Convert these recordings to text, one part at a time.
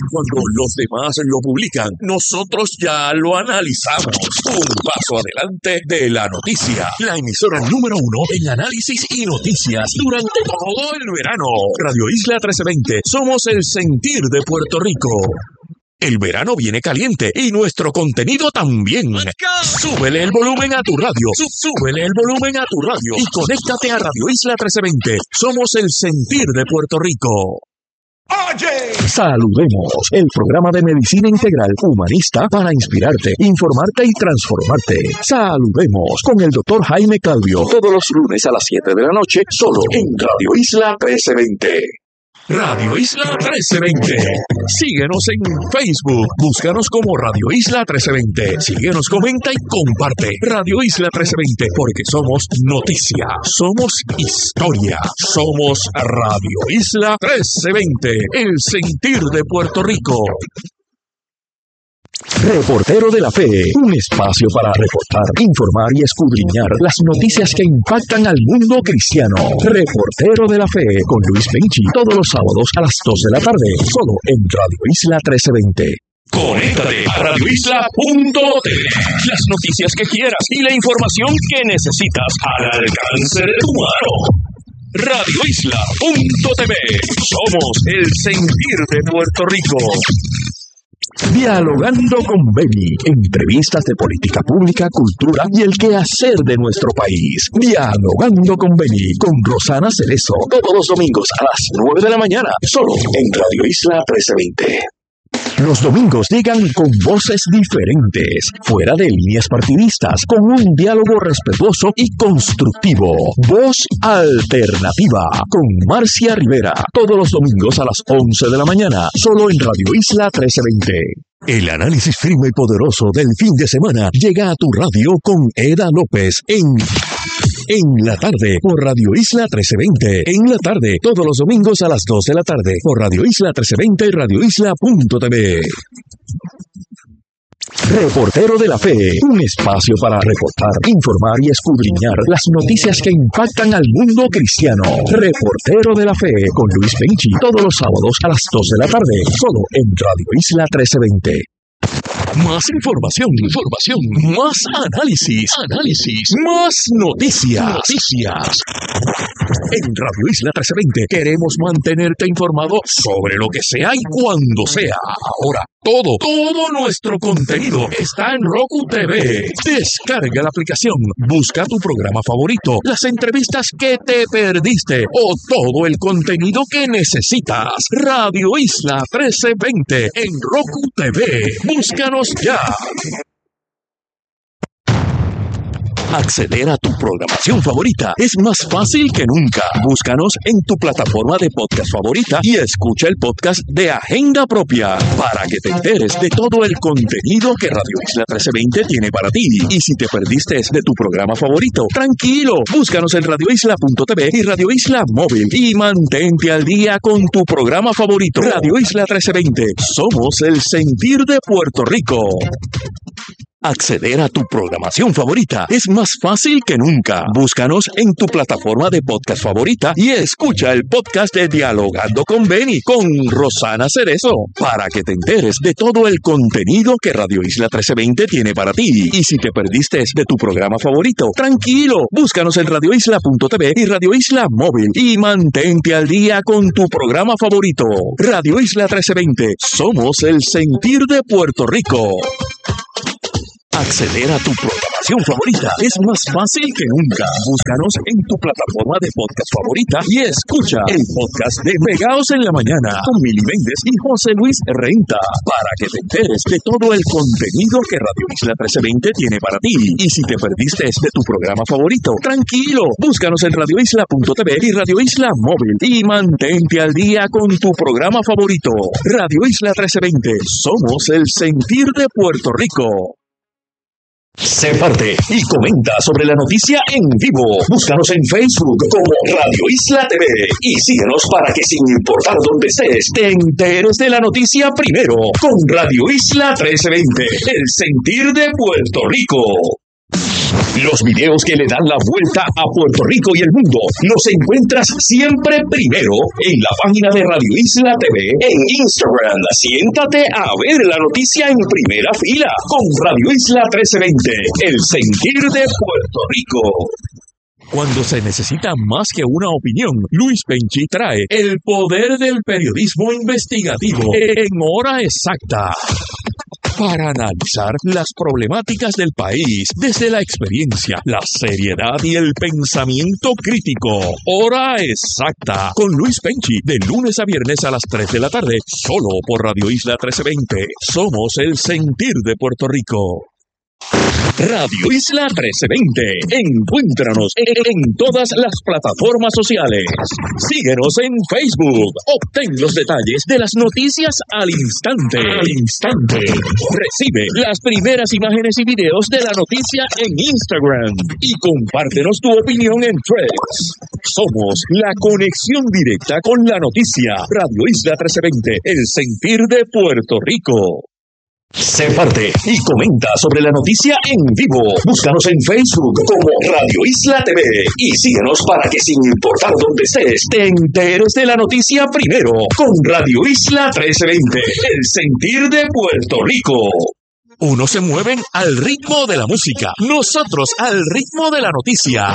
Cuando los demás lo publican, nosotros ya lo analizamos. Un paso adelante de la noticia. La emisora número 1 en análisis y noticias durante todo el verano. Radio Isla 1320. Somos el sentir de Puerto Rico. El verano viene caliente y nuestro contenido también. Súbele el volumen a tu radio. Súbele el volumen a tu radio y conéctate a Radio Isla 1320. Somos el sentir de Puerto Rico. Oye, saludemos el programa de medicina integral humanista para inspirarte, informarte y transformarte. Saludemos con el doctor Jaime Calvio todos los lunes a las 7 de la noche, solo en Radio Isla 1320. Radio Isla 1320. Síguenos en Facebook. Búscanos como Radio Isla 1320. Síguenos, comenta y comparte. Radio Isla 1320, porque somos noticia, somos historia, somos Radio Isla 1320, el sentir de Puerto Rico. Reportero de la Fe, un espacio para reportar, informar y escudriñar las noticias que impactan al mundo cristiano. Reportero de la Fe con Luis Penchi, todos los sábados a las 2 de la tarde, solo en Radio Isla 1320. Conéctate a radioisla.tv. Las noticias que quieras y la información que necesitas al alcance de tu mano. radioisla.tv. Somos el sentir de Puerto Rico. Dialogando con Beni, entrevistas de política pública, cultura y el quehacer de nuestro país. Dialogando con Beni, con Rosana Cerezo, todos los domingos a las 9 de la mañana, solo en Radio Isla 1320. Los domingos llegan con voces diferentes, fuera de líneas partidistas, con un diálogo respetuoso y constructivo. Voz Alternativa, con Marcia Rivera, todos los domingos a las 11 de la mañana, solo en Radio Isla 1320. El análisis firme y poderoso del fin de semana llega a tu radio con Eda López en la tarde por Radio Isla 1320. En la tarde, todos los domingos a las 2 de la tarde por Radio Isla 1320 y radioisla.tv. Reportero de la Fe, un espacio para reportar, informar y escudriñar las noticias que impactan al mundo cristiano. Reportero de la Fe con Luis Penchi, todos los sábados a las 2 de la tarde, solo en Radio Isla 1320. Más información, más análisis, más noticias. En Radio Isla 1320 queremos mantenerte informado sobre lo que sea y cuando sea. Ahora, todo nuestro contenido está en Roku TV. Descarga la aplicación, busca tu programa favorito, las entrevistas que te perdiste o todo el contenido que necesitas. Radio Isla 1320 en Roku TV. Búscanos ya. Acceder a tu programación favorita es más fácil que nunca. Búscanos en tu plataforma de podcast favorita y escucha el podcast de Agenda Propia para que te enteres de todo el contenido que Radio Isla 1320 tiene para ti. Y si te perdiste de tu programa favorito, tranquilo, búscanos en radioisla.tv y Radio Isla Móvil y mantente al día con tu programa favorito. Radio Isla 1320, somos el sentir de Puerto Rico. Acceder a tu programación favorita es más fácil que nunca. Búscanos en tu plataforma de podcast favorita y escucha el podcast de Dialogando con Beni con Rosana Cerezo para que te enteres de todo el contenido que Radio Isla 1320 tiene para ti. Y si te perdiste de tu programa favorito, tranquilo, búscanos en radioisla.tv y Radio Isla Móvil y mantente al día con tu programa favorito. Radio Isla 1320, somos el sentir de Puerto Rico. Acceder a tu programación favorita es más fácil que nunca. Búscanos en tu plataforma de podcast favorita y escucha el podcast de Pegaos en la Mañana con Mili Méndez y José Luis Renta para que te enteres de todo el contenido que Radio Isla 1320 tiene para ti. Y si te perdiste de tu programa favorito, tranquilo, búscanos en radioisla.tv y Radio Isla Móvil y mantente al día con tu programa favorito. Radio Isla 1320, somos el sentir de Puerto Rico. Sé parte y comenta sobre la noticia en vivo. Búscanos en Facebook como Radio Isla TV y síguenos para que sin importar dónde estés, te enteres de la noticia primero con Radio Isla 1320, el sentir de Puerto Rico. Los videos que le dan la vuelta a Puerto Rico y el mundo los encuentras siempre primero en la página de Radio Isla TV en Instagram. Siéntate a ver la noticia en primera fila con Radio Isla 1320, el sentir de Puerto Rico. Cuando se necesita más que una opinión, Luis Penchi trae el poder del periodismo investigativo en hora exacta para analizar las problemáticas del país desde la experiencia, la seriedad y el pensamiento crítico. Hora exacta con Luis Penchi de lunes a viernes a las 3 de la tarde, solo por Radio Isla 1320. Somos el sentir de Puerto Rico. Radio Isla 1320. Encuéntranos en todas las plataformas sociales. Síguenos en Facebook. Obtén los detalles de las noticias al instante. Recibe las primeras imágenes y videos de la noticia en Instagram. Y compártenos tu opinión en Threads. Somos la conexión directa con la noticia. Radio Isla 1320. El sentir de Puerto Rico. Sé parte y comenta sobre la noticia en vivo. Búscanos en Facebook como Radio Isla TV y síguenos para que sin importar dónde estés, te enteres de la noticia primero con Radio Isla 1320, el sentir de Puerto Rico. Unos se mueven al ritmo de la música, nosotros al ritmo de la noticia.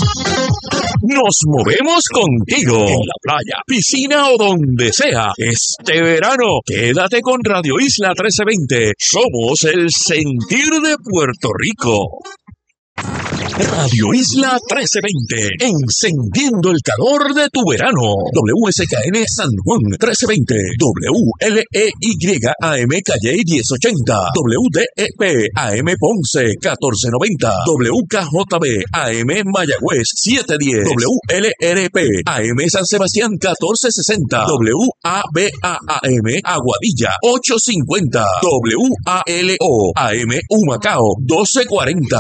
Nos movemos contigo en la playa, piscina o donde sea. Este verano, quédate con Radio Isla 1320. Somos el sentir de Puerto Rico. Radio Isla 1320, encendiendo el calor de tu verano. WSKN San Juan 1320, WLEY AM Calle 1080, WDEP AM Ponce 1490, WKJB AM Mayagüez 710, WLRP AM San Sebastián 1460, WABA-AM Aguadilla 850, WALO AM Humacao 1240,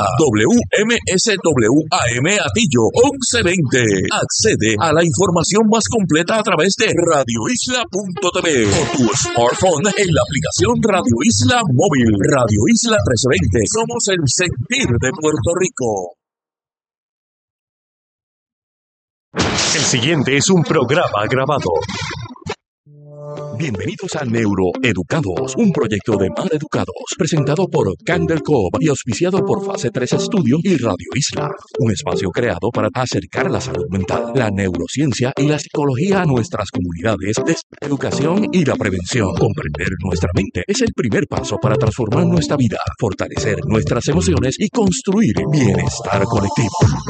MSWAM Atillo 1120. Accede a la información más completa a través de radioisla.tv o tu smartphone en la aplicación Radio Isla Móvil. Radio Isla 1320. Somos el sentir de Puerto Rico. El siguiente es un programa grabado. Bienvenidos a Neuroeducados, un proyecto de Mar Educados, presentado por Candel Coop y auspiciado por Fase 3 Estudio y Radio Isla. Un espacio creado para acercar la salud mental, la neurociencia y la psicología a nuestras comunidades desde la educación y la prevención. Comprender nuestra mente es el primer paso para transformar nuestra vida, fortalecer nuestras emociones y construir bienestar colectivo.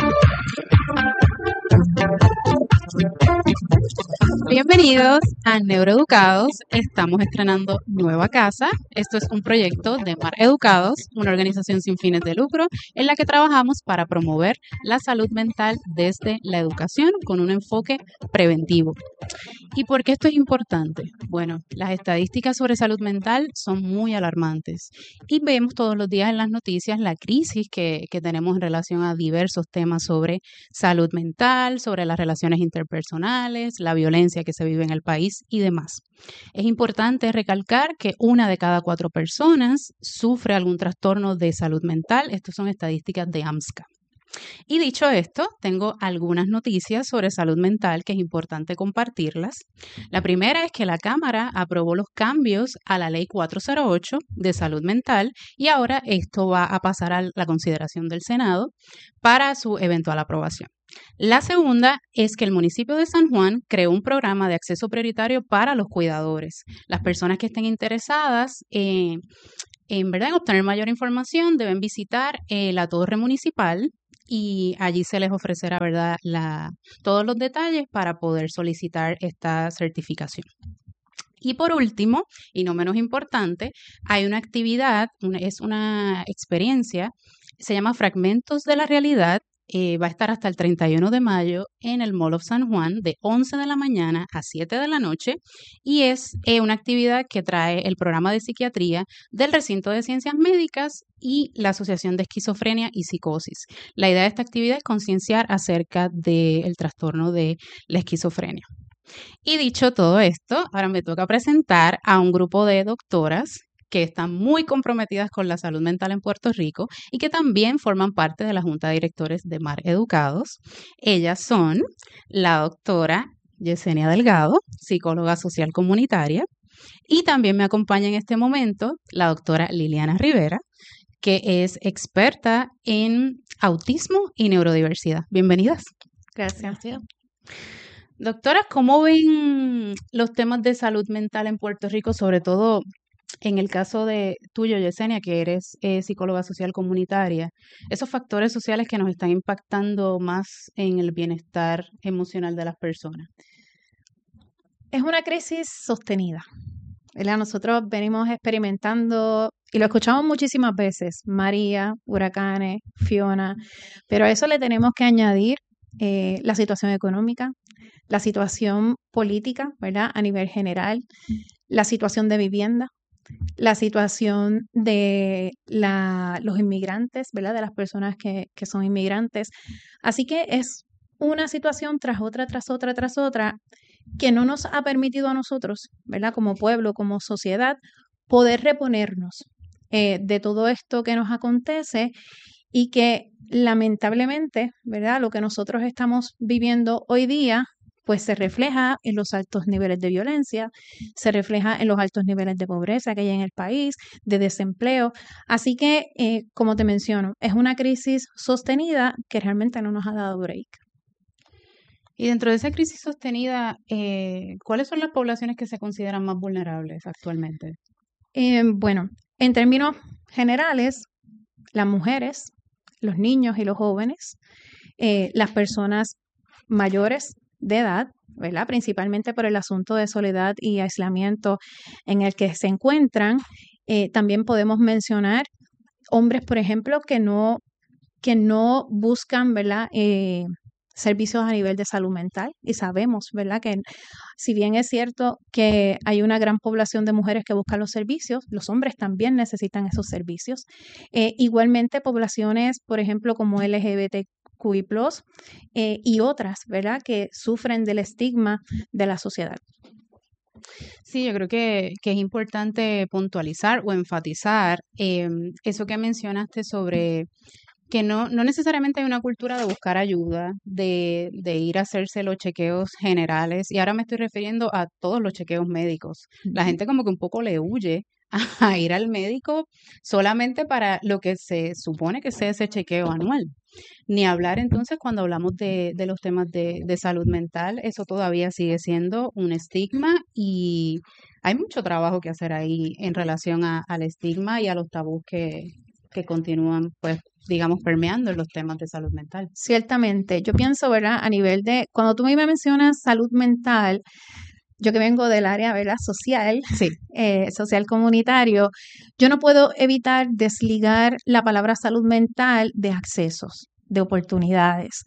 Bienvenidos a Neuroeducados. Estamos estrenando nueva casa. Esto es un proyecto de Mar Educados, una organización sin fines de lucro en la que trabajamos para promover la salud mental desde la educación con un enfoque preventivo. ¿Y por qué esto es importante? Bueno, las estadísticas sobre salud mental son muy alarmantes y vemos todos los días en las noticias la crisis que tenemos en relación a diversos temas sobre salud mental, sobre las relaciones interpersonales, la violencia que se vive en el país y demás. Es importante recalcar que 1 de cada 4 personas sufre algún trastorno de salud mental. Estas son estadísticas de AMSCA. Y dicho esto, tengo algunas noticias sobre salud mental que es importante compartirlas. La primera es que la Cámara aprobó los cambios a la Ley 408 de salud mental y ahora esto va a pasar a la consideración del Senado para su eventual aprobación. La segunda es que el municipio de San Juan creó un programa de acceso prioritario para los cuidadores. Las personas que estén interesadas en obtener mayor información deben visitar la torre municipal y allí se les ofrecerá, todos los detalles para poder solicitar esta certificación. Y por último, y no menos importante, hay una actividad, es una experiencia, se llama Fragmentos de la Realidad. Va a estar hasta el 31 de mayo en el Mall of San Juan de 11 de la mañana a 7 de la noche y es una actividad que trae el programa de psiquiatría del Recinto de Ciencias Médicas y la Asociación de Esquizofrenia y Psicosis. La idea de esta actividad es concienciar acerca del trastorno de la esquizofrenia. Y dicho todo esto, ahora me toca presentar a un grupo de doctoras que están muy comprometidas con la salud mental en Puerto Rico y que también forman parte de la Junta de Directores de Mar Educados. Ellas son la doctora Yesenia Delgado, psicóloga social comunitaria, y también me acompaña en este momento la doctora Liliana Rivera, que es experta en autismo y neurodiversidad. Bienvenidas. Gracias. Doctora, ¿cómo ven los temas de salud mental en Puerto Rico, sobre todo en el caso de tuyo, Yesenia, que eres psicóloga social comunitaria? Esos factores sociales que nos están impactando más en el bienestar emocional de las personas. Es una crisis sostenida, ¿verdad? Nosotros venimos experimentando, y lo escuchamos muchísimas veces, María, huracanes, Fiona, pero a eso le tenemos que añadir la situación económica, la situación política, ¿verdad? A nivel general, la situación de vivienda, la situación de los inmigrantes, ¿verdad? De las personas que son inmigrantes. Así que es una situación tras otra, tras otra, tras otra, que no nos ha permitido a nosotros, ¿verdad? Como pueblo, como sociedad, poder reponernos de todo esto que nos acontece y que lamentablemente, ¿verdad? Lo que nosotros estamos viviendo hoy día, pues se refleja en los altos niveles de violencia, se refleja en los altos niveles de pobreza que hay en el país, de desempleo. Así que, como te menciono, es una crisis sostenida que realmente no nos ha dado break. Y dentro de esa crisis sostenida, ¿cuáles son las poblaciones que se consideran más vulnerables actualmente? Bueno, en términos generales, las mujeres, los niños y los jóvenes, las personas mayores de edad, ¿verdad? Principalmente por el asunto de soledad y aislamiento en el que se encuentran. También podemos mencionar hombres, por ejemplo, que no buscan, ¿verdad? Servicios a nivel de salud mental, y sabemos, ¿verdad?, que si bien es cierto que hay una gran población de mujeres que buscan los servicios, los hombres también necesitan esos servicios. Igualmente poblaciones, por ejemplo, como LGBTQI+, y otras, ¿verdad?, que sufren del estigma de la sociedad. Sí, yo creo que es importante puntualizar o enfatizar eso que mencionaste sobre que no necesariamente hay una cultura de buscar ayuda, de ir a hacerse los chequeos generales, y ahora me estoy refiriendo a todos los chequeos médicos. La gente como que un poco le huye a ir al médico solamente para lo que se supone que sea ese chequeo anual. Ni hablar entonces cuando hablamos de los temas de salud mental, eso todavía sigue siendo un estigma y hay mucho trabajo que hacer ahí en relación al estigma y a los tabús que continúan, pues, digamos, permeando en los temas de salud mental. Ciertamente, yo pienso, ¿verdad?, a nivel de, cuando tú me mencionas salud mental, yo que vengo del área, ¿verdad?, social, sí. Social comunitario, yo no puedo evitar desligar la palabra salud mental de accesos, de oportunidades,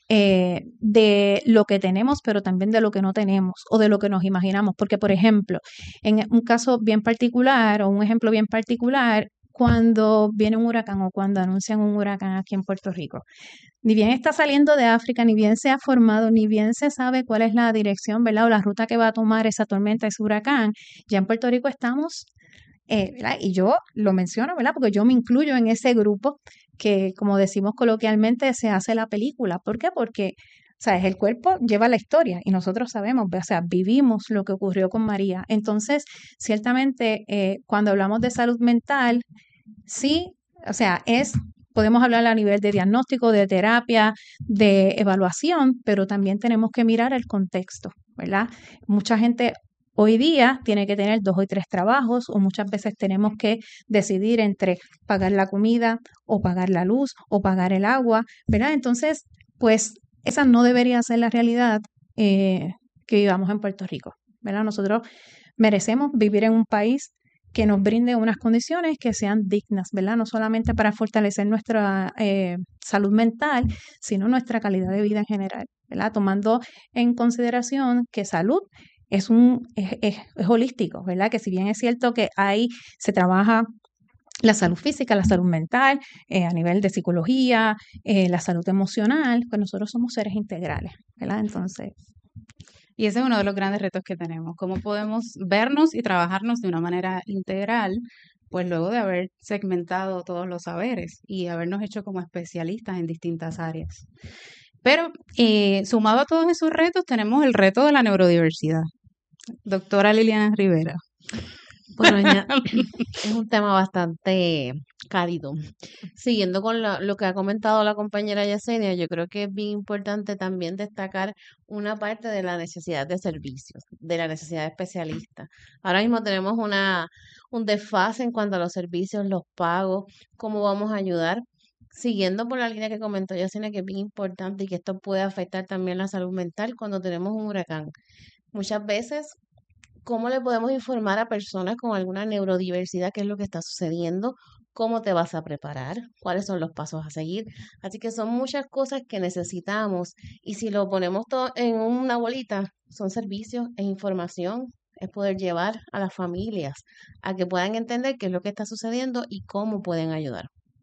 de lo que tenemos, pero también de lo que no tenemos o de lo que nos imaginamos. Porque, por ejemplo, en un caso bien particular o un ejemplo bien particular, cuando viene un huracán o cuando anuncian un huracán aquí en Puerto Rico, ni bien está saliendo de África, ni bien se ha formado, ni bien se sabe cuál es la dirección, ¿verdad?, o la ruta que va a tomar esa tormenta, ese huracán, ya en Puerto Rico estamos, ¿verdad?, y yo lo menciono, ¿verdad?, porque yo me incluyo en ese grupo que, como decimos coloquialmente, se hace la película. ¿Por qué? Porque, ¿sabes?, el cuerpo lleva la historia y nosotros sabemos, o sea, vivimos lo que ocurrió con María. Entonces, ciertamente, cuando hablamos de salud mental, sí, o sea, podemos hablar a nivel de diagnóstico, de terapia, de evaluación, pero también tenemos que mirar el contexto, ¿verdad? Mucha gente hoy día tiene que tener 2 o 3 trabajos, o muchas veces tenemos que decidir entre pagar la comida o pagar la luz o pagar el agua, ¿verdad? Entonces, pues esa no debería ser la realidad que vivamos en Puerto Rico, ¿verdad? Nosotros merecemos vivir en un país que nos brinde unas condiciones que sean dignas, ¿verdad? No solamente para fortalecer nuestra salud mental, sino nuestra calidad de vida en general, ¿verdad? Tomando en consideración que salud es holístico, ¿verdad? Que si bien es cierto que se trabaja la salud física, la salud mental, a nivel de psicología, la salud emocional, pues nosotros somos seres integrales, ¿verdad? Entonces... Y ese es uno de los grandes retos que tenemos, cómo podemos vernos y trabajarnos de una manera integral pues luego de haber segmentado todos los saberes y habernos hecho como especialistas en distintas áreas. Pero sumado a todos esos retos, tenemos el reto de la neurodiversidad. Doctora Liliana Rivera. Bueno, es un tema bastante cálido. Siguiendo con lo que ha comentado la compañera Yesenia, yo creo que es bien importante también destacar una parte de la necesidad de servicios, de la necesidad de especialistas. Ahora mismo tenemos un desfase en cuanto a los servicios, los pagos, cómo vamos a ayudar. Siguiendo por la línea que comentó Yesenia, que es bien importante y que esto puede afectar también la salud mental cuando tenemos un huracán. Muchas veces, ¿cómo le podemos informar a personas con alguna neurodiversidad qué es lo que está sucediendo? ¿Cómo te vas a preparar? ¿Cuáles son los pasos a seguir? Así que son muchas cosas que necesitamos y si lo ponemos todo en una bolita, son servicios, es información, es poder llevar a las familias a que puedan entender qué es lo que está sucediendo y cómo pueden ayudar.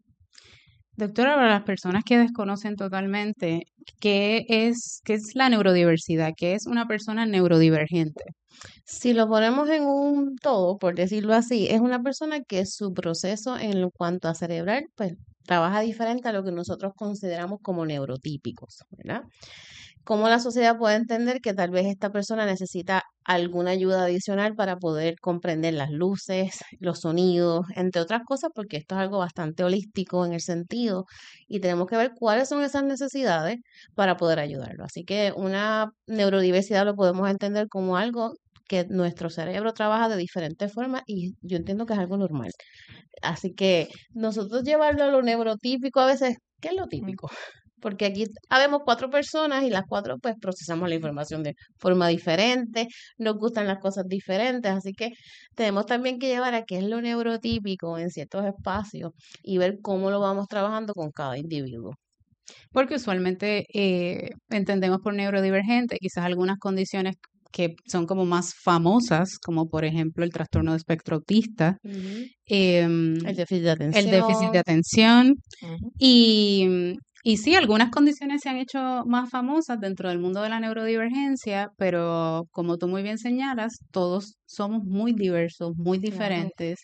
Doctora, para las personas que desconocen totalmente, ¿qué es la neurodiversidad? ¿Qué es una persona neurodivergente? Si lo ponemos en un todo, por decirlo así, es una persona que su proceso en cuanto a cerebral, pues trabaja diferente a lo que nosotros consideramos como neurotípicos, ¿verdad? Cómo la sociedad puede entender que tal vez esta persona necesita alguna ayuda adicional para poder comprender las luces, los sonidos, entre otras cosas, porque esto es algo bastante holístico en el sentido y tenemos que ver cuáles son esas necesidades para poder ayudarlo. Así que una neurodiversidad lo podemos entender como algo que nuestro cerebro trabaja de diferentes formas y yo entiendo que es algo normal. Así que nosotros llevarlo a lo neurotípico a veces, ¿qué es lo típico? Porque aquí habemos 4 personas y las 4 pues procesamos la información de forma diferente, nos gustan las cosas diferentes, así que tenemos también que llevar a qué es lo neurotípico en ciertos espacios y ver cómo lo vamos trabajando con cada individuo. Porque usualmente entendemos por neurodivergente quizás algunas condiciones que son como más famosas, como por ejemplo el trastorno de espectro autista, El déficit de atención. el déficit de atención Ujú. y sí, algunas condiciones se han hecho más famosas dentro del mundo de la neurodivergencia, pero como tú muy bien señalas, todos somos muy diversos, muy Claro. diferentes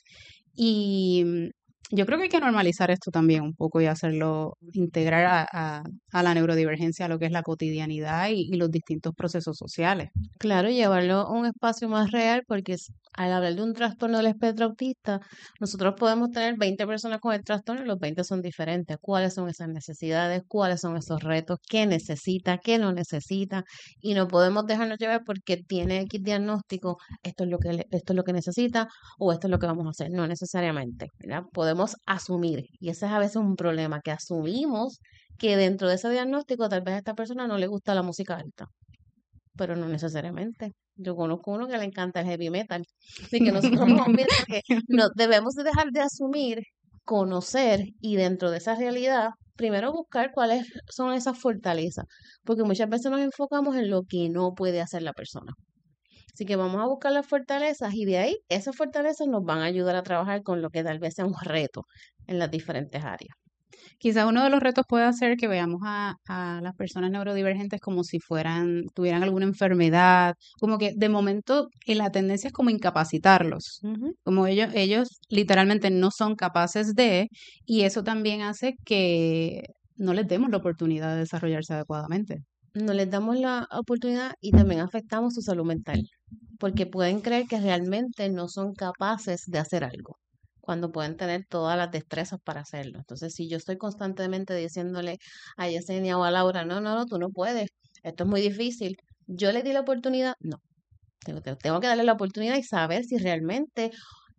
y yo creo que hay que normalizar esto también un poco y hacerlo, integrar a la neurodivergencia a lo que es la cotidianidad y los distintos procesos sociales. Claro, llevarlo a un espacio más real, porque al hablar de un trastorno del espectro autista, nosotros podemos tener 20 personas con el trastorno y los 20 son diferentes. ¿Cuáles son esas necesidades? ¿Cuáles son esos retos? ¿Qué necesita? ¿Qué no necesita? Y no podemos dejarnos llevar porque tiene X diagnóstico, esto es lo que necesita o esto es lo que vamos a hacer. No necesariamente, ¿verdad? Podemos asumir, y ese es a veces un problema, que asumimos que dentro de ese diagnóstico tal vez a esta persona no le gusta la música alta, pero no necesariamente. Yo conozco uno que le encanta el heavy metal. Así que nosotros vamos viendo que no debemos de dejar de asumir, conocer y dentro de esa realidad, primero buscar cuáles son esas fortalezas, porque muchas veces nos enfocamos en lo que no puede hacer la persona. Así que vamos a buscar las fortalezas y de ahí esas fortalezas nos van a ayudar a trabajar con lo que tal vez sea un reto en las diferentes áreas. Quizás uno de los retos puede ser que veamos a las personas neurodivergentes como si tuvieran alguna enfermedad, como que de momento la tendencia es como incapacitarlos, Ujú. como ellos literalmente no son capaces de, y eso también hace que no les demos la oportunidad de desarrollarse adecuadamente. No les damos la oportunidad y también afectamos su salud mental, porque pueden creer que realmente no son capaces de hacer algo, cuando pueden tener todas las destrezas para hacerlo. Entonces, si yo estoy constantemente diciéndole a Yesenia o a Laura, no, tú no puedes, esto es muy difícil, yo le di la oportunidad, no, tengo que darle la oportunidad y saber si realmente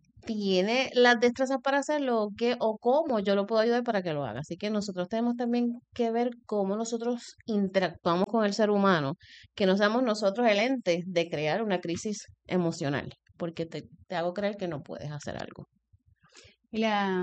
tiene las destrezas para hacerlo o qué o cómo yo lo puedo ayudar para que lo haga. Así que nosotros tenemos también que ver cómo nosotros interactuamos con el ser humano, que no seamos nosotros el ente de crear una crisis emocional, porque te hago creer que no puedes hacer algo. Y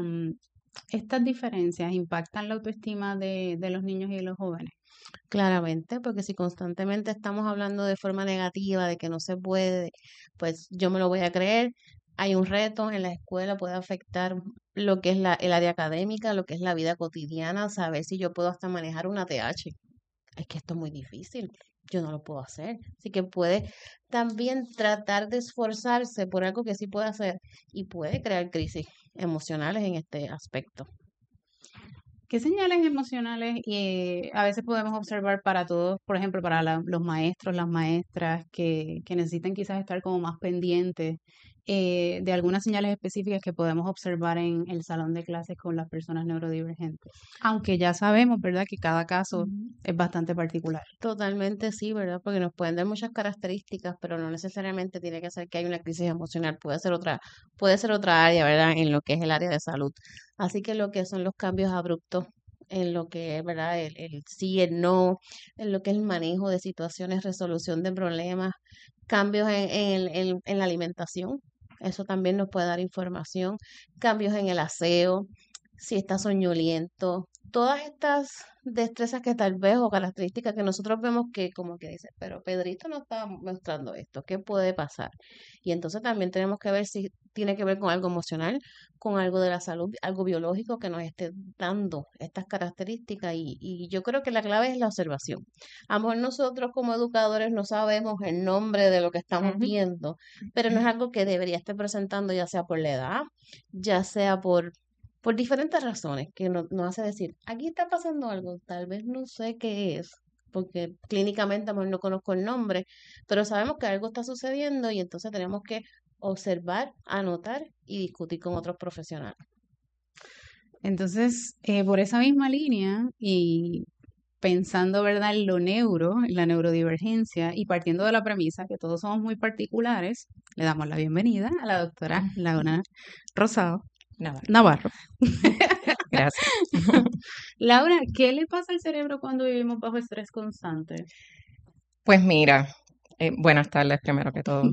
estas diferencias impactan la autoestima de los niños y de los jóvenes. Claramente, porque si constantemente estamos hablando de forma negativa, de que no se puede, pues yo me lo voy a creer. Hay un reto en la escuela, puede afectar lo que es el área académica, lo que es la vida cotidiana, saber si yo puedo hasta manejar una TH. es que esto es muy difícil, yo no lo puedo hacer. Así que puede también tratar de esforzarse por algo que sí puede hacer y puede crear crisis emocionales en este aspecto. ¿Qué señales emocionales a veces podemos observar para todos, por ejemplo, para los maestros, las maestras que necesiten quizás estar como más pendientes de algunas señales específicas que podemos observar en el salón de clases con las personas neurodivergentes? Aunque ya sabemos, ¿verdad?, que cada caso es bastante particular. Totalmente sí, ¿verdad? Porque nos pueden dar muchas características, pero no necesariamente tiene que ser que hay una crisis emocional, puede ser otra área, ¿verdad? En lo que es el área de salud. Así que lo que son los cambios abruptos en lo que es, ¿verdad? El sí, el no, en lo que es el manejo de situaciones, resolución de problemas, cambios en la alimentación, eso también nos puede dar información, cambios en el aseo, si está soñoliento, todas estas destrezas que tal vez o características que nosotros vemos que como que dice, pero Pedrito no está mostrando esto, ¿qué puede pasar? Y entonces también tenemos que ver si tiene que ver con algo emocional, con algo de la salud, algo biológico que nos esté dando estas características y yo creo que la clave es la observación. A lo mejor nosotros como educadores no sabemos el nombre de lo que estamos viendo, pero no es algo que debería estar presentando ya sea por la edad, ya sea por diferentes razones que nos hace decir, aquí está pasando algo, tal vez no sé qué es, porque clínicamente a lo mejor no conozco el nombre, pero sabemos que algo está sucediendo y entonces tenemos que observar, anotar y discutir con otros profesionales. Entonces, por esa misma línea y pensando, ¿verdad?, en en la neurodivergencia y partiendo de la premisa que todos somos muy particulares, le damos la bienvenida a la doctora Laura Rosado Navarro. Gracias. Laura, ¿qué le pasa al cerebro cuando vivimos bajo estrés constante? Pues mira, buenas tardes primero que todo.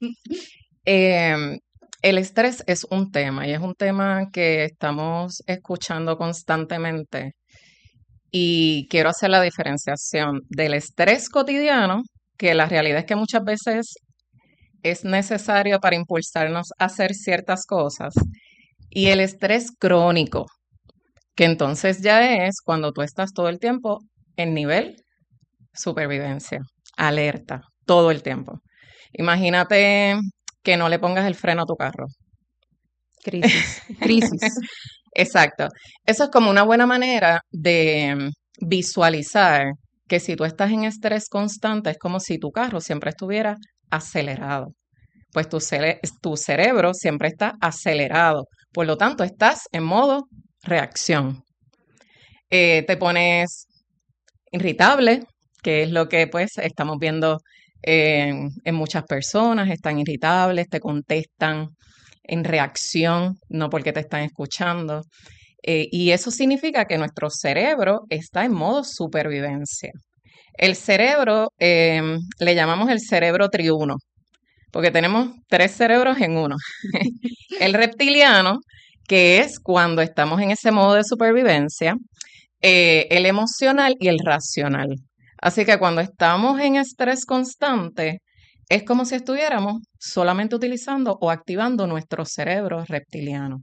El estrés es un tema y es un tema que estamos escuchando constantemente y quiero hacer la diferenciación del estrés cotidiano, que la realidad es que muchas veces es necesario para impulsarnos a hacer ciertas cosas, y el estrés crónico, que entonces ya es cuando tú estás todo el tiempo en nivel supervivencia, alerta, todo el tiempo. Imagínate que no le pongas el freno a tu carro. Crisis. Exacto. Eso es como una buena manera de visualizar que si tú estás en estrés constante es como si tu carro siempre estuviera acelerado. Pues tu cerebro siempre está acelerado. Por lo tanto, estás en modo reacción. Te pones irritable, que es lo que pues estamos viendo en muchas personas, están irritables, te contestan en reacción, no porque te están escuchando. Y eso significa que nuestro cerebro está en modo supervivencia. El cerebro le llamamos el cerebro triuno, porque tenemos 3 cerebros en uno. El reptiliano, que es cuando estamos en ese modo de supervivencia, el emocional y el racional. Así que cuando estamos en estrés constante, es como si estuviéramos solamente utilizando o activando nuestro cerebro reptiliano.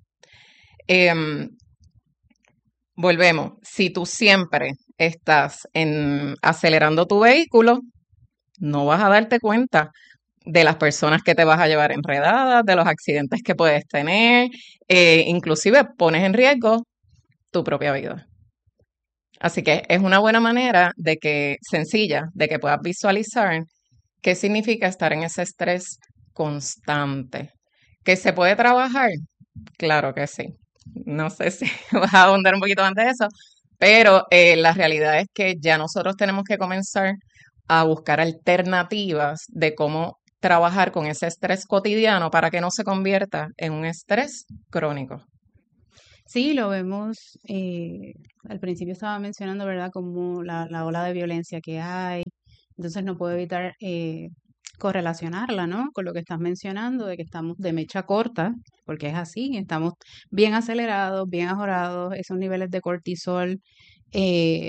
Volvemos, si tú siempre estás acelerando tu vehículo, no vas a darte cuenta de las personas que te vas a llevar enredadas, de los accidentes que puedes tener, inclusive pones en riesgo tu propia vida. Así que es una buena manera sencilla, de que puedas visualizar qué significa estar en ese estrés constante. ¿Que se puede trabajar? Claro que sí. No sé si vas a ahondar un poquito más de eso, pero la realidad es que ya nosotros tenemos que comenzar a buscar alternativas de cómo trabajar con ese estrés cotidiano para que no se convierta en un estrés crónico. Sí, lo vemos. Al principio estaba mencionando, ¿verdad?, como la ola de violencia que hay. Entonces no puedo evitar correlacionarla, ¿no?, con lo que estás mencionando, de que estamos de mecha corta, porque es así, estamos bien acelerados, bien ajorados, esos niveles de cortisol,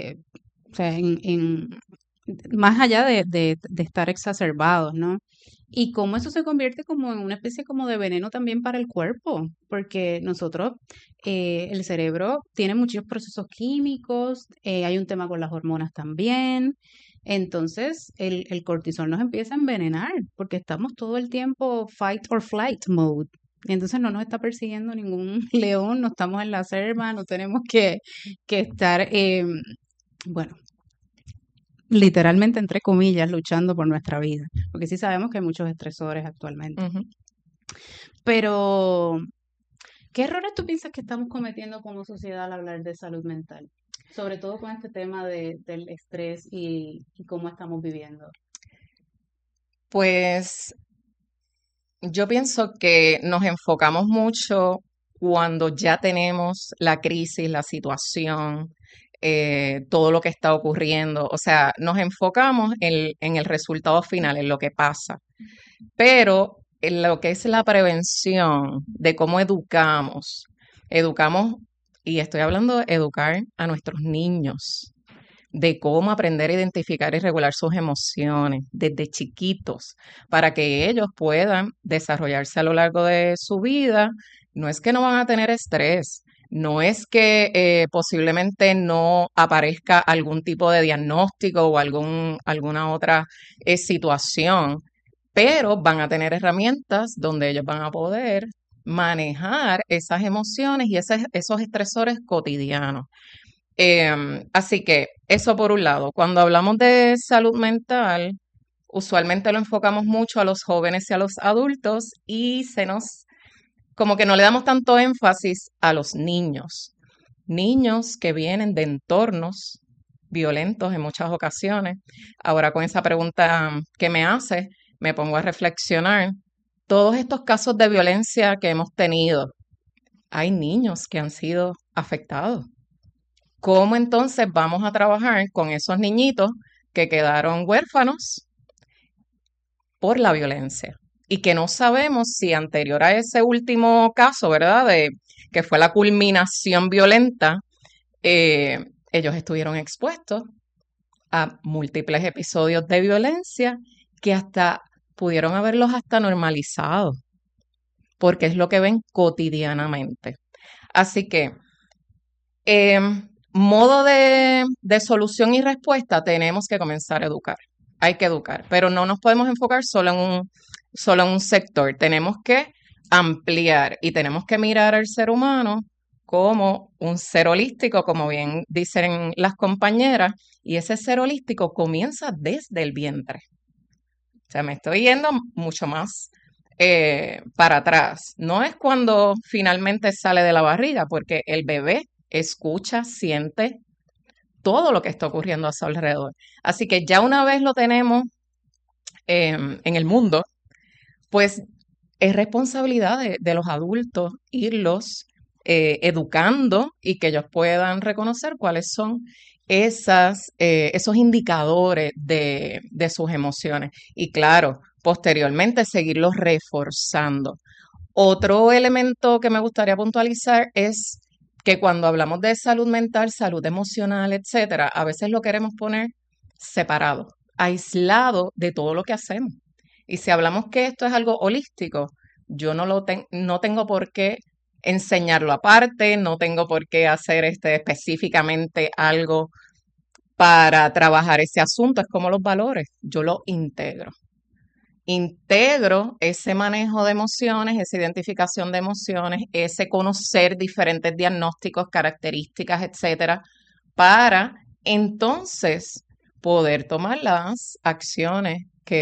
o sea, más allá de estar exacerbados, ¿no? y cómo eso se convierte como en una especie como de veneno también para el cuerpo, porque nosotros, el cerebro tiene muchos procesos químicos, hay un tema con las hormonas también, entonces el cortisol nos empieza a envenenar, porque estamos todo el tiempo fight or flight mode. Entonces no nos está persiguiendo ningún león, no estamos en la selva, no tenemos que estar, bueno, literalmente entre comillas, luchando por nuestra vida, porque sí sabemos que hay muchos estresores actualmente. Ujú. Pero, ¿qué errores tú piensas que estamos cometiendo como sociedad al hablar de salud mental? Sobre todo con este tema del estrés y cómo estamos viviendo. Pues yo pienso que nos enfocamos mucho cuando ya tenemos la crisis, la situación, todo lo que está ocurriendo. O sea, nos enfocamos en el resultado final, en lo que pasa. Pero en lo que es la prevención de cómo educamos, y estoy hablando de educar a nuestros niños, de cómo aprender a identificar y regular sus emociones desde chiquitos, para que ellos puedan desarrollarse a lo largo de su vida. No es que no van a tener estrés, no es que posiblemente no aparezca algún tipo de diagnóstico o alguna otra situación, pero van a tener herramientas donde ellos van a poder manejar esas emociones y esos estresores cotidianos. Así que eso por un lado. Cuando hablamos de salud mental, usualmente lo enfocamos mucho a los jóvenes y a los adultos y como que no le damos tanto énfasis a los niños. Niños que vienen de entornos violentos en muchas ocasiones. Ahora con esa pregunta que me hace, me pongo a reflexionar. Todos estos casos de violencia que hemos tenido, hay niños que han sido afectados. ¿Cómo entonces vamos a trabajar con esos niñitos que quedaron huérfanos por la violencia? Y que no sabemos si anterior a ese último caso, ¿verdad? Que fue la culminación violenta, ellos estuvieron expuestos a múltiples episodios de violencia que hasta pudieron haberlos hasta normalizado, porque es lo que ven cotidianamente. Así que modo de solución y respuesta, tenemos que comenzar a educar. Hay que educar, pero no nos podemos enfocar solo en un sector. Tenemos que ampliar y tenemos que mirar al ser humano como un ser holístico, como bien dicen las compañeras, y ese ser holístico comienza desde el vientre. O sea, me estoy yendo mucho más para atrás. No es cuando finalmente sale de la barriga, porque el bebé escucha, siente todo lo que está ocurriendo a su alrededor. Así que ya una vez lo tenemos en el mundo, pues es responsabilidad de los adultos irlos educando y que ellos puedan reconocer cuáles son esos indicadores de sus emociones. Y claro, posteriormente seguirlos reforzando. Otro elemento que me gustaría puntualizar es que cuando hablamos de salud mental, salud emocional, etcétera, a veces lo queremos poner separado, aislado de todo lo que hacemos. Y si hablamos que esto es algo holístico, yo no tengo por qué enseñarlo aparte, no tengo por qué hacer específicamente algo para trabajar ese asunto. Es como los valores, yo lo integro. Integro ese manejo de emociones, esa identificación de emociones, ese conocer diferentes diagnósticos, características, etcétera, para entonces poder tomar las acciones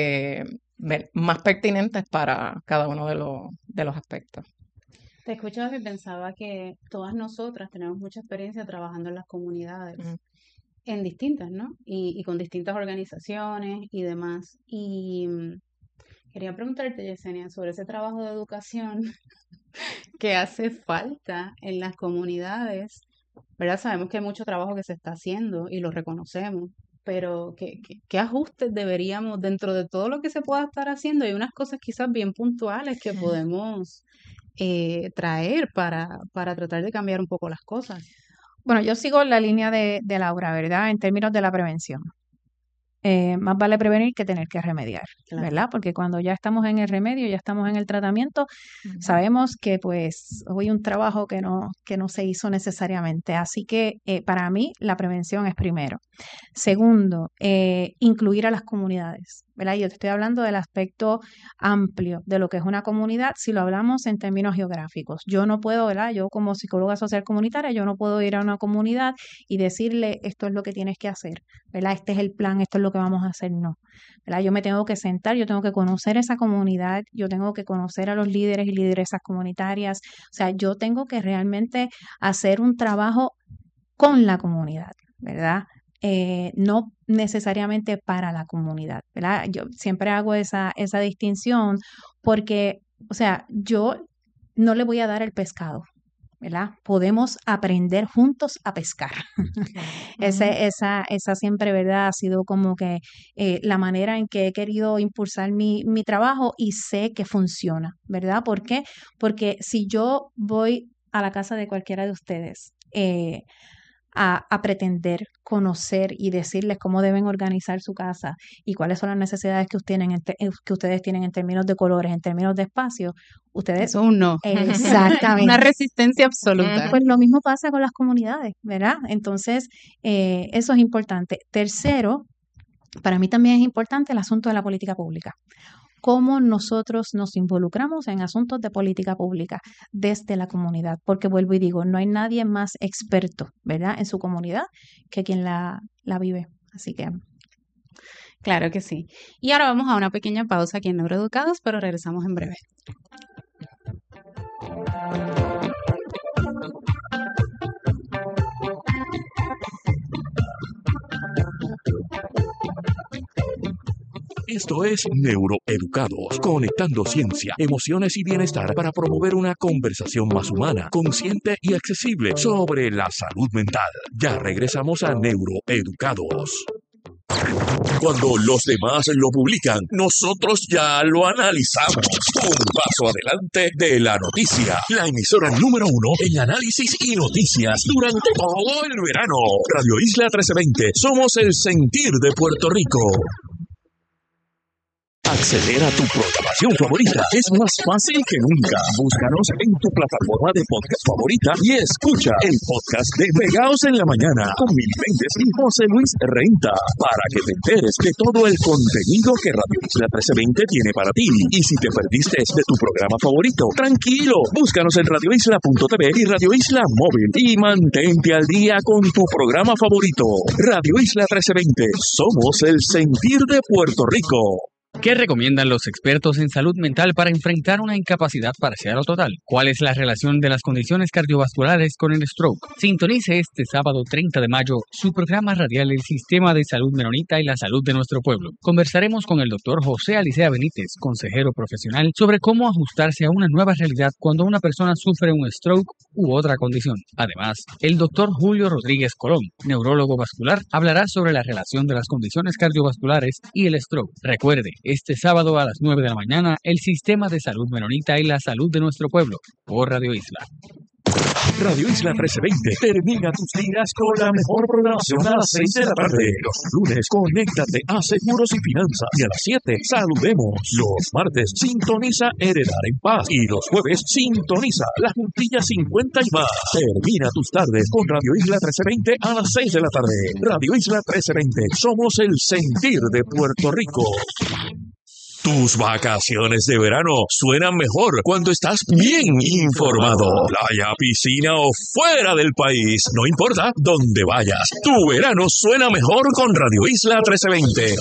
más pertinentes para cada uno de los aspectos. Te escuchaba y pensaba que todas nosotras tenemos mucha experiencia trabajando en las comunidades, en distintas, ¿no? Y con distintas organizaciones y demás. Y quería preguntarte, Yesenia, sobre ese trabajo de educación que hace falta en las comunidades, ¿verdad? Sabemos que hay mucho trabajo que se está haciendo y lo reconocemos, pero ¿qué ajustes deberíamos, dentro de todo lo que se pueda estar haciendo? Hay unas cosas quizás bien puntuales que podemos traer para tratar de cambiar un poco las cosas. Bueno, yo sigo la línea de Laura, ¿verdad? En términos de la prevención. más vale prevenir que tener que remediar, Claro. ¿verdad? Porque cuando ya estamos en el remedio, ya estamos en el tratamiento, sabemos que pues hoy un trabajo que no se hizo necesariamente. Así que para mí la prevención es primero. Segundo, incluir a las comunidades, ¿verdad? Yo te estoy hablando del aspecto amplio de lo que es una comunidad si lo hablamos en términos geográficos. Yo no puedo, ¿verdad? Yo como psicóloga social comunitaria, yo no puedo ir a una comunidad y decirle esto es lo que tienes que hacer, ¿verdad? Este es el plan, esto es lo que vamos a hacer, no, ¿verdad? Yo me tengo que sentar, yo tengo que conocer esa comunidad, yo tengo que conocer a los líderes y lideresas comunitarias, o sea, yo tengo que realmente hacer un trabajo con la comunidad, ¿verdad? No necesariamente para la comunidad, ¿verdad? Yo siempre hago esa distinción porque, o sea, yo no le voy a dar el pescado, ¿verdad? Podemos aprender juntos a pescar. Esa siempre, ¿verdad? Ha sido como que la manera en que he querido impulsar mi trabajo y sé que funciona, ¿verdad? ¿Por qué? Porque si yo voy a la casa de cualquiera de ustedes, a pretender conocer y decirles cómo deben organizar su casa y cuáles son las necesidades que ustedes tienen en términos de colores, en términos de espacio, ustedes Eso es un no. exactamente. Una resistencia absoluta. Pues lo mismo pasa con las comunidades, ¿verdad? Entonces, eso es importante. Tercero, para mí también es importante el asunto de la política pública. Cómo nosotros nos involucramos en asuntos de política pública desde la comunidad, porque vuelvo y digo, no hay nadie más experto, ¿verdad?, en su comunidad que quien la vive. Así que Claro que sí. Y ahora vamos a una pequeña pausa aquí en Neuroeducados, pero regresamos en breve. Esto es Neuroeducados, conectando ciencia, emociones y bienestar para promover una conversación más humana, consciente y accesible sobre la salud mental. Ya regresamos a Neuroeducados. Cuando los demás lo publican, nosotros ya lo analizamos. Un paso adelante de la noticia. La emisora número 1 en análisis y noticias durante todo el verano. Radio Isla 1320. Somos el sentir de Puerto Rico. Acceder a tu programación favorita es más fácil que nunca. Búscanos en tu plataforma de podcast favorita y escucha el podcast de Pegaos en la Mañana con Mili Méndez y José Luis Renta para que te enteres de todo el contenido que Radio Isla 1320 tiene para ti. Y si te perdiste de tu programa favorito, tranquilo, búscanos en radioisla.tv y Radio Isla Móvil y mantente al día con tu programa favorito. Radio Isla 1320, somos el sentir de Puerto Rico. ¿Qué recomiendan los expertos en salud mental para enfrentar una incapacidad parcial o total? ¿Cuál es la relación de las condiciones cardiovasculares con el stroke? Sintonice este sábado 30 de mayo su programa radial El Sistema de Salud Menonita y la Salud de Nuestro Pueblo. Conversaremos con el doctor José Alicea Benítez, consejero profesional, sobre cómo ajustarse a una nueva realidad cuando una persona sufre un stroke u otra condición. Además, el doctor Julio Rodríguez Colón, neurólogo vascular, hablará sobre la relación de las condiciones cardiovasculares y el stroke. Recuerde, este sábado a las 9 de la mañana, el Sistema de Salud Menonita y la Salud de Nuestro Pueblo, por Radio Isla. Radio Isla 1320 termina tus días con la mejor programación a las 6 de la tarde. Los lunes, conéctate a Seguros y Finanzas. Y a las 7, saludemos. Los martes, sintoniza Heredar en Paz. Y los jueves, sintoniza La Juntilla 50 y más. Termina tus tardes con Radio Isla 1320 a las 6 de la tarde. Radio Isla 1320, somos el sentir de Puerto Rico. Tus vacaciones de verano suenan mejor cuando estás bien informado. Playa, piscina o fuera del país, no importa dónde vayas. Tu verano suena mejor con Radio Isla 1320.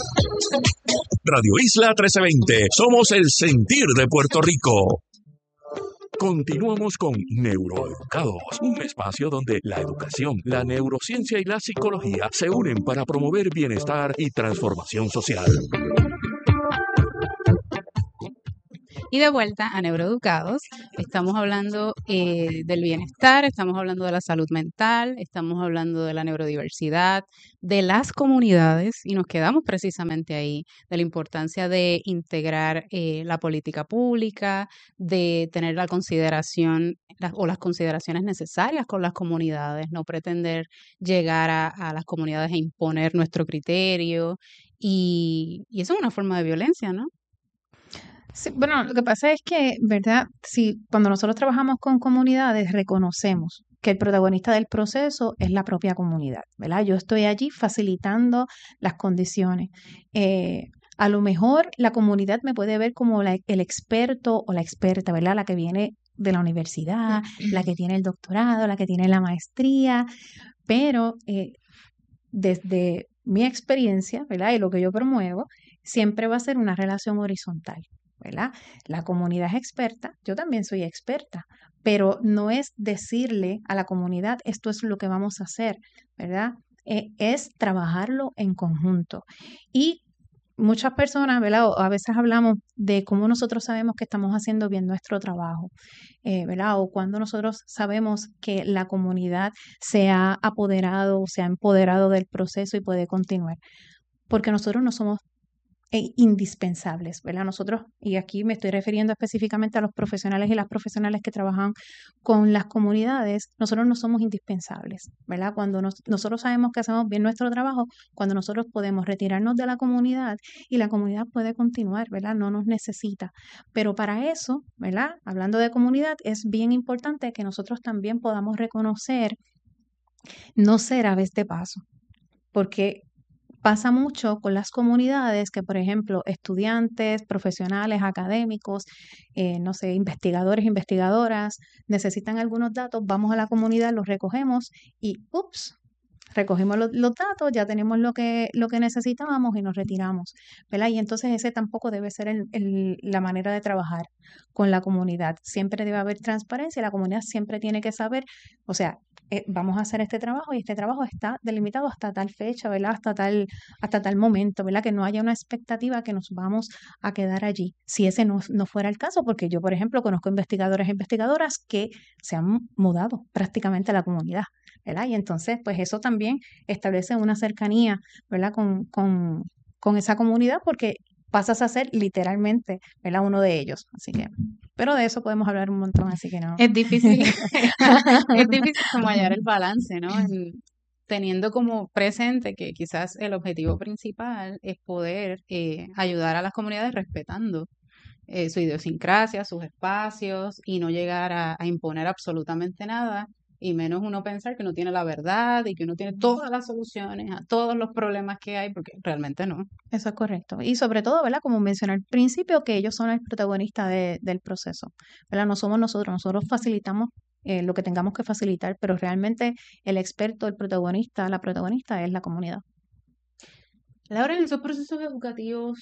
Radio Isla 1320, somos el sentir de Puerto Rico. Continuamos con Neuroeducados, un espacio donde la educación, la neurociencia y la psicología se unen para promover bienestar y transformación social. Y de vuelta a Neuroeducados, estamos hablando del bienestar, estamos hablando de la salud mental, estamos hablando de la neurodiversidad, de las comunidades, y nos quedamos precisamente ahí, de la importancia de integrar la política pública, de tener la consideración o las consideraciones necesarias con las comunidades, no pretender llegar a las comunidades e imponer nuestro criterio. Y eso es una forma de violencia, ¿no? Sí, bueno, lo que pasa es que, ¿verdad? Si cuando nosotros trabajamos con comunidades, reconocemos que el protagonista del proceso es la propia comunidad, ¿verdad? Yo estoy allí facilitando las condiciones. A lo mejor la comunidad me puede ver como el experto o la experta, ¿verdad? La que viene de la universidad, la que tiene el doctorado, la que tiene la maestría, pero desde mi experiencia, ¿verdad? Y lo que yo promuevo, siempre va a ser una relación horizontal, ¿verdad? La comunidad es experta, yo también soy experta, pero no es decirle a la comunidad esto es lo que vamos a hacer, ¿verdad? Es trabajarlo en conjunto. Y muchas personas, ¿verdad? O a veces hablamos de cómo nosotros sabemos que estamos haciendo bien nuestro trabajo, ¿verdad? O cuando nosotros sabemos que la comunidad se ha apoderado, se ha empoderado del proceso y puede continuar. Porque nosotros no somos indispensables, ¿verdad? Nosotros, y aquí me estoy refiriendo específicamente a los profesionales y las profesionales que trabajan con las comunidades, nosotros no somos indispensables, ¿verdad? Cuando nosotros sabemos que hacemos bien nuestro trabajo, cuando nosotros podemos retirarnos de la comunidad y la comunidad puede continuar, ¿verdad? No nos necesita. Pero para eso, ¿verdad? Hablando de comunidad, es bien importante que nosotros también podamos reconocer no ser aves de paso, porque pasa mucho con las comunidades que, por ejemplo, estudiantes, profesionales, académicos, no sé, investigadores, investigadoras, necesitan algunos datos, vamos a la comunidad, los recogemos y, ups, recogimos los datos, ya tenemos lo que necesitábamos y nos retiramos, ¿verdad? Y entonces ese tampoco debe ser la manera de trabajar con la comunidad. Siempre debe haber transparencia, la comunidad siempre tiene que saber, o sea, vamos a hacer este trabajo y este trabajo está delimitado hasta tal fecha, ¿verdad? Hasta tal momento, ¿verdad? Que no haya una expectativa que nos vamos a quedar allí. Si ese no fuera el caso, porque yo, por ejemplo, conozco investigadores e investigadoras que se han mudado prácticamente a la comunidad, ¿verdad? Y entonces, pues eso también establece una cercanía, ¿verdad? Con esa comunidad porque pasas a ser literalmente, ¿verdad? Uno de ellos. Así que, pero de eso podemos hablar un montón, así que no. Es difícil, es difícil como hallar el balance, ¿no? Teniendo como presente que quizás el objetivo principal es poder ayudar a las comunidades respetando su idiosincrasia, sus espacios y no llegar a imponer absolutamente nada y menos uno pensar que uno tiene la verdad y que uno tiene todas las soluciones a todos los problemas que hay, porque realmente no. Eso es correcto. Y sobre todo, ¿verdad? Como mencioné al principio, que ellos son el protagonista del proceso, ¿verdad? No somos nosotros facilitamos lo que tengamos que facilitar, pero realmente el experto, el protagonista, la protagonista es la comunidad. Laura, en esos procesos educativos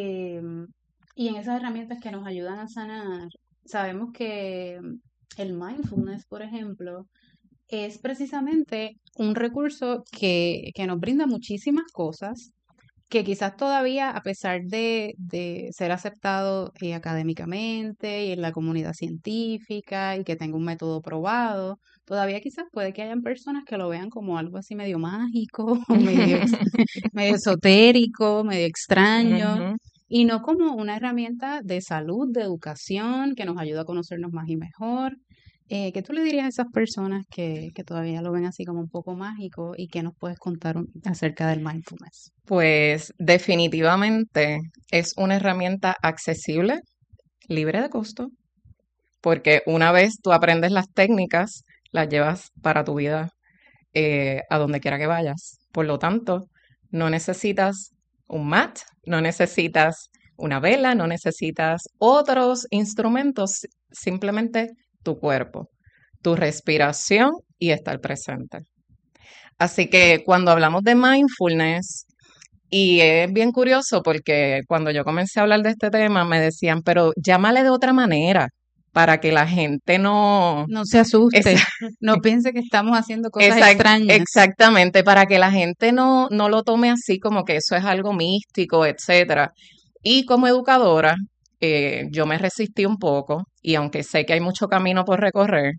y en esas herramientas que nos ayudan a sanar, sabemos que el mindfulness, por ejemplo, es precisamente un recurso que nos brinda muchísimas cosas que quizás todavía, a pesar de ser aceptado académicamente y en la comunidad científica y que tenga un método probado, todavía quizás puede que hayan personas que lo vean como algo así medio mágico, medio esotérico, medio extraño, Ujú. y no como una herramienta de salud, de educación, que nos ayuda a conocernos más y mejor. ¿Qué tú le dirías a esas personas que todavía lo ven así como un poco mágico y qué nos puedes contar acerca del mindfulness? Pues definitivamente es una herramienta accesible, libre de costo, porque una vez tú aprendes las técnicas, las llevas para tu vida a donde quiera que vayas. Por lo tanto, no necesitas un mat, no necesitas una vela, no necesitas otros instrumentos, simplemente tu cuerpo, tu respiración y estar presente. Así que cuando hablamos de mindfulness, y es bien curioso porque cuando yo comencé a hablar de este tema me decían, pero llámale de otra manera para que la gente no... No se asuste, no piense que estamos haciendo cosas extrañas. Exactamente, para que la gente no lo tome así como que eso es algo místico, etcétera. Y como educadora, yo me resistí un poco y aunque sé que hay mucho camino por recorrer,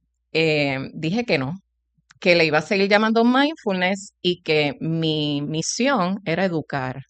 dije que no, que le iba a seguir llamando mindfulness y que mi misión era educar,